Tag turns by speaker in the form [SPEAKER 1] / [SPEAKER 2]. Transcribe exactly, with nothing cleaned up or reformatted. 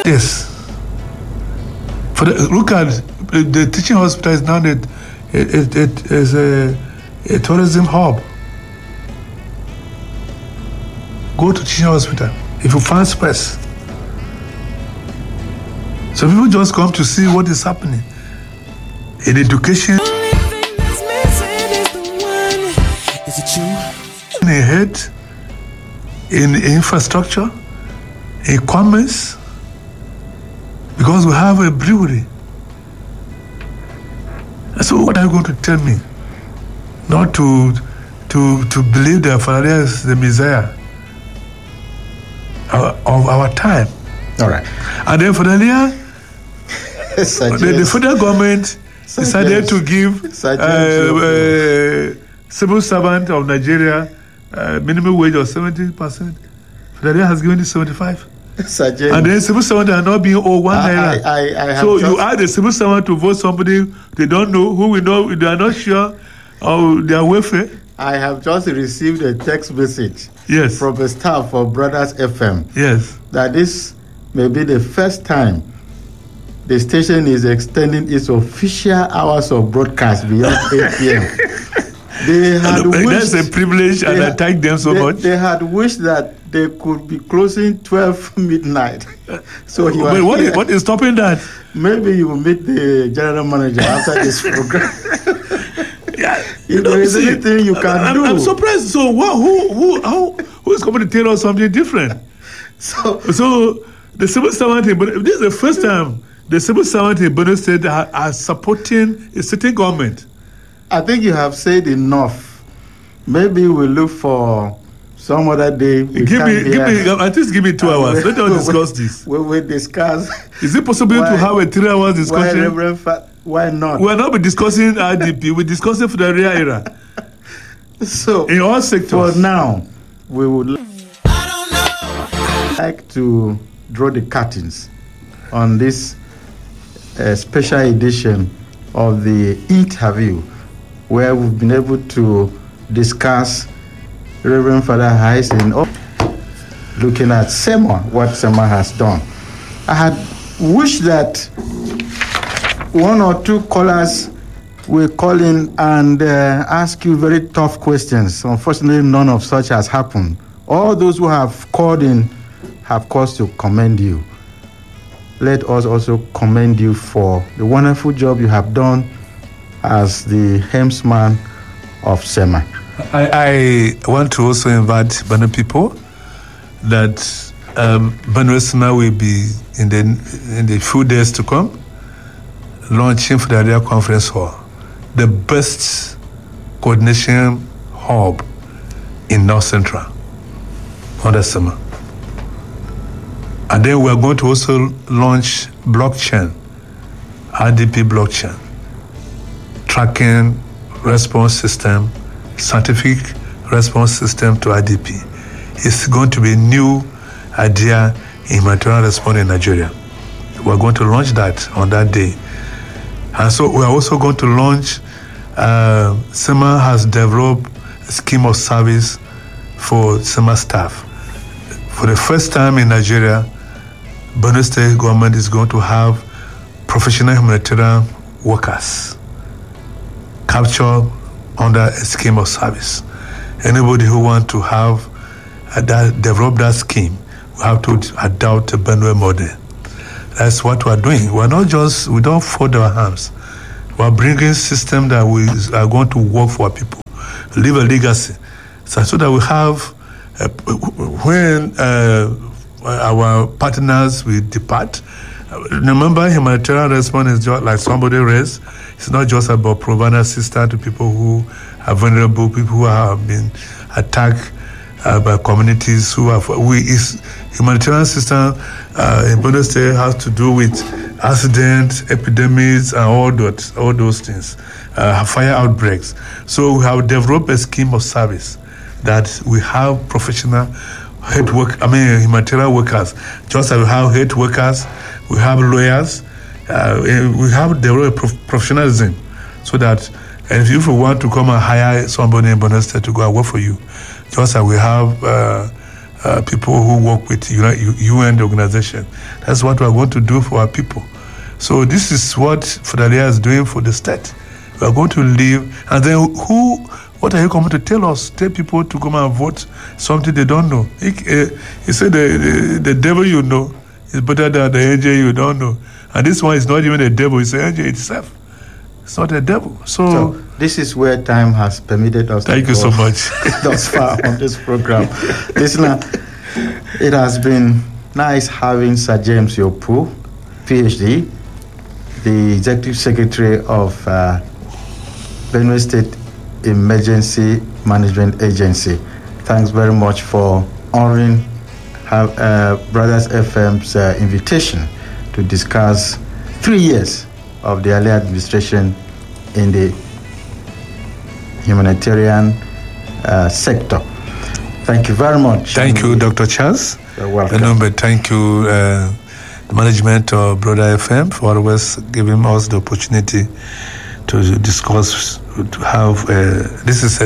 [SPEAKER 1] Yes. For the, look at the teaching hospital is now that it, it, it is a, a tourism hub. Go to teaching hospital if you find space. So people just come to see what is happening in education, in health, in infrastructure, in commerce, because we have a brewery. So what are you going to tell me? Not to to to believe that Fadalia is the Messiah of our time.
[SPEAKER 2] All right.
[SPEAKER 1] And then Fadalia, the, the federal government decided to give uh, uh, civil servant of Nigeria uh, minimum wage of seventy percent. Fadalia has given it seventy-five.
[SPEAKER 2] Sergeant.
[SPEAKER 1] And then civil servants are not being owed one naira.
[SPEAKER 2] I, I, I have
[SPEAKER 1] so you ask the civil servant to vote somebody they don't know, who we know, they are not sure of their welfare.
[SPEAKER 2] I have just received a text message
[SPEAKER 1] yes.
[SPEAKER 2] from a staff of Brothers F M.
[SPEAKER 1] Yes.
[SPEAKER 2] That this may be the first time the station is extending its official hours of broadcast beyond eight p.m. They had
[SPEAKER 1] and
[SPEAKER 2] wished,
[SPEAKER 1] that's a privilege, and I thank them so
[SPEAKER 2] they,
[SPEAKER 1] much.
[SPEAKER 2] They had wished that they could be closing twelve midnight. So you
[SPEAKER 1] but
[SPEAKER 2] are
[SPEAKER 1] what
[SPEAKER 2] here.
[SPEAKER 1] is, what is stopping that?
[SPEAKER 2] Maybe you will meet the general manager after this program.
[SPEAKER 1] yeah,
[SPEAKER 2] if there is
[SPEAKER 1] see,
[SPEAKER 2] anything you can
[SPEAKER 1] I'm,
[SPEAKER 2] do.
[SPEAKER 1] I'm surprised. So what, who who how, who is going to tell us something different?
[SPEAKER 2] So
[SPEAKER 1] so the civil servant in Benue, this is the first time the civil servant in Benue State are, are supporting a sitting government.
[SPEAKER 2] I think you have said enough. Maybe we'll look for some other day. We
[SPEAKER 1] give me, give
[SPEAKER 2] here.
[SPEAKER 1] me, at least give me two hours. Let us discuss this.
[SPEAKER 2] We will discuss.
[SPEAKER 1] Is it possible
[SPEAKER 2] why,
[SPEAKER 1] to have a three hours discussion?
[SPEAKER 2] Why, Reverend Fa- why not?
[SPEAKER 1] We are not be discussing I D P. We're discussing for the real era.
[SPEAKER 2] So,
[SPEAKER 1] in all sectors.
[SPEAKER 2] For now, we would like to draw the curtains on this uh, special edition of the interview, where we've been able to discuss Reverend Father Hyacin, looking at SEMA, what SEMA has done. I had wished that one or two callers will call in and uh, ask you very tough questions. Unfortunately, none of such has happened. All those who have called in have cause to commend you. Let us also commend you for the wonderful job you have done as the helmsman of SEMA.
[SPEAKER 1] I, I want to also invite Benue people that um, Benue SEMA will be in the in the few days to come launching Fadalia Conference Hall, the best coordination hub in North Central under SEMA. And then we are going to also launch blockchain, I D P blockchain, tracking response system, scientific response system to I D P. It's going to be a new idea in humanitarian response in Nigeria. We're going to launch that on that day. And so we are also going to launch, uh, SEMA has developed a scheme of service for SEMA staff. For the first time in Nigeria, Benue State government is going to have professional humanitarian workers captured under a scheme of service. Anybody who wants to have uh, that, develop that scheme will have to adopt a Benue model. That's what we're doing. We're not just, we don't fold our hands. We're bringing system that we are going to work for people, leave a legacy, so, so that we have, uh, when uh, our partners will depart. Remember, humanitarian response is just like somebody raised. It's not just about providing assistance to people who are vulnerable, people who have been attacked uh, by communities who have. We is humanitarian assistance uh, in Benue State has to do with accidents, epidemics, and all that, all those things, uh, fire outbreaks. So we have developed a scheme of service that we have professional health work. I mean, humanitarian workers. Just as we have health workers, we have lawyers. Uh, we have developed prof- professionalism, so that if you want to come and hire somebody in Benue State to go and work for you, just as we have uh, uh, people who work with U N organization. That's what we're going to do for our people. So this is what Federal is doing for the state. We are going to leave, and then who? What are you coming to tell us? Tell people to come and vote something they don't know. He, uh, he said the, the the devil you know is better than the angel you don't know. And this one is not even a devil; it's an angel itself. It's not a devil. So,
[SPEAKER 2] so this is where time has permitted us.
[SPEAKER 1] Thank
[SPEAKER 2] to
[SPEAKER 1] you
[SPEAKER 2] go
[SPEAKER 1] so much.
[SPEAKER 2] thus far on this program. Listener, it has been nice having Sir James Yopu, P H D, the Executive Secretary of uh, Benue State Emergency Management Agency. Thanks very much for honoring have, uh, Brothers F M's uh, invitation to discuss three years of the early administration in the humanitarian uh, sector. Thank you very much.
[SPEAKER 1] Thank you, Doctor Charles.
[SPEAKER 2] You're welcome.
[SPEAKER 1] And, but thank you, uh, the management of Brother F M, for always giving us the opportunity to discuss, to have, uh, this is a